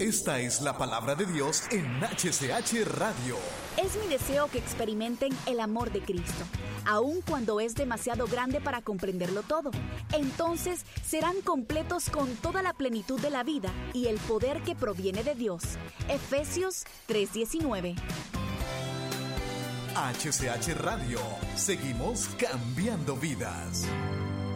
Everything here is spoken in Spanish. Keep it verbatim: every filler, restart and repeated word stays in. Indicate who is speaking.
Speaker 1: Esta es la palabra de Dios en H C H Radio.
Speaker 2: Es mi deseo que experimenten el amor de Cristo, aun cuando es demasiado grande para comprenderlo todo. Entonces serán completos con toda la plenitud de la vida y el poder que proviene de Dios. Efesios tres diecinueve.
Speaker 1: H C H Radio. Seguimos cambiando vidas.